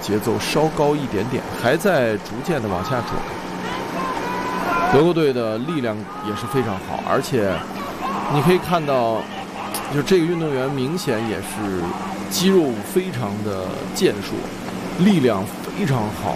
节奏稍高一点点，还在逐渐的往下走。德国队的力量也是非常好，而且你可以看到，就这个运动员明显也是肌肉非常的健硕，力量非常好，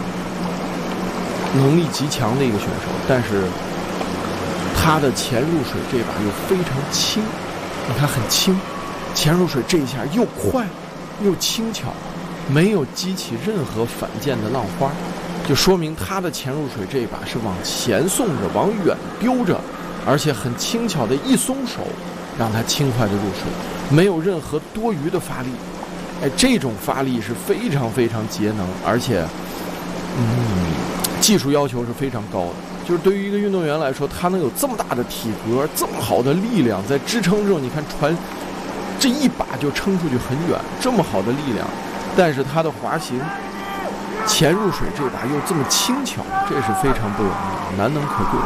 能力极强的一个选手。但是他的潜入水这把又非常轻，你看很轻，潜入水这一下又快又轻巧，没有激起任何反溅的浪花，就说明他的潜入水这一把是往前送着，往远丢着，而且很轻巧的一松手，让他轻快的入水，没有任何多余的发力。哎，这种发力是非常非常节能，而且技术要求是非常高的。就是对于一个运动员来说，他能有这么大的体格，这么好的力量在支撑着，你看船这一把就撑出去很远，这么好的力量，但是他的滑行潜入水这把又这么轻巧，这是非常不容易，难能可贵。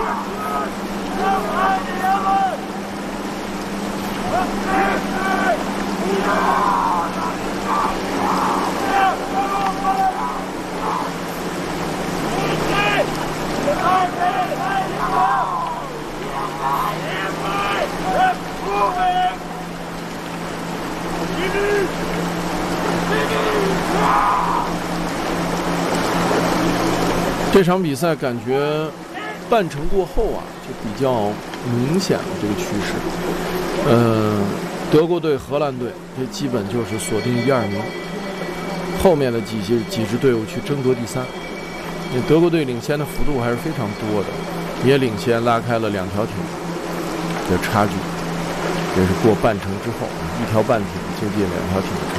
这场比赛感觉半程过后啊，就比较明显了这个趋势。德国队、荷兰队这基本就是锁定1、2名，后面的几支队伍去争夺第3。德国队领先的幅度还是非常多的，也领先拉开了2条艇的差距，这是过半程之后，1条半艇接近2条艇的差距。